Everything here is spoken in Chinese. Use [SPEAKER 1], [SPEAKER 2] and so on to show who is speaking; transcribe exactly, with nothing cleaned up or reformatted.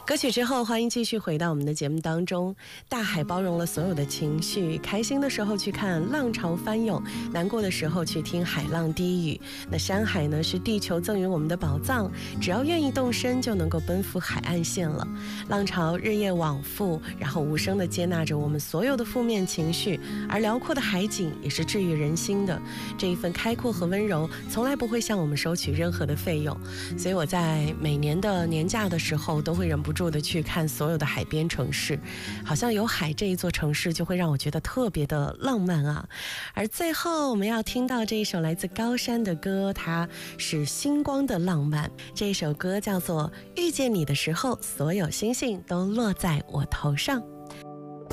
[SPEAKER 1] 歌曲之后，欢迎继续回到我们的节目当中。大海包容了所有的情绪，开心的时候去看浪潮翻涌，难过的时候去听海浪低语。那山海呢，是地球赠予我们的宝藏，只要愿意动身，就能够奔赴海岸线了。浪潮日夜往复，然后无声地接纳着我们所有的负面情绪，而辽阔的海景也是治愈人心的。这一份开阔和温柔，从来不会向我们收取任何的费用。所以我在每年的年假的时候，都会忍不住的去看所有的海边城市，好像有海这一座城市就会让我觉得特别的浪漫啊。而最后我们要听到这一首来自高山的歌，它是星光的浪漫。这一首歌叫做遇见你的时候，所有星星都落在我头上。